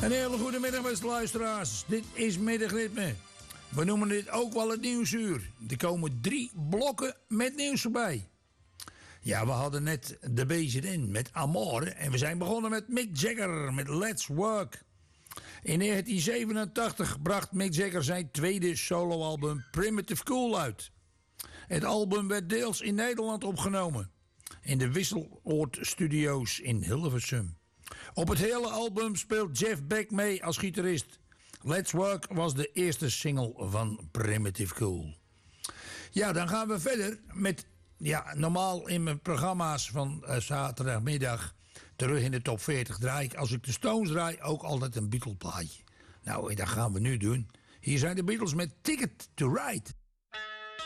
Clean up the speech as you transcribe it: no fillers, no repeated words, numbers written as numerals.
Een hele goede middag, beste luisteraars. Dit is Middagritme. We noemen dit ook wel het nieuwsuur. Er komen 3 blokken met nieuws voorbij. Ja, we hadden net de BZN met Amore. En we zijn begonnen met Mick Jagger met Let's Work. In 1987 bracht Mick Jagger zijn tweede soloalbum Primitive Cool uit. Het album werd deels in Nederland opgenomen. In de Wisseloord Studios in Hilversum. Op het hele album speelt Jeff Beck mee als gitarist. Let's Work was de eerste single van Primitive Cool. Ja, dan gaan we verder met... Ja, normaal in mijn programma's van zaterdagmiddag... terug in de top 40 draai ik, als ik de Stones draai... ook altijd een Beatle plaatje. Nou, dat gaan we nu doen. Hier zijn de Beatles met Ticket to Ride.